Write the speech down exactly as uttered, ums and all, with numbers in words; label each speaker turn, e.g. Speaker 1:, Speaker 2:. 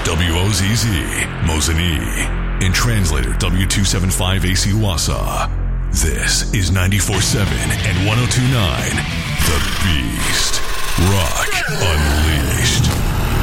Speaker 1: W O Z Z, Mosinee. In translator W two seventy-five A C Wassa. This is ninety-four point seven and one oh two point nine, The